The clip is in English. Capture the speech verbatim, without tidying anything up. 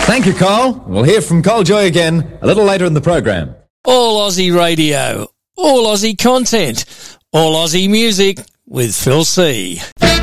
Thank you, Carl. We'll hear from Carl Joy again a little later in the programme. All Aussie radio, all Aussie content, all Aussie music with Phil C.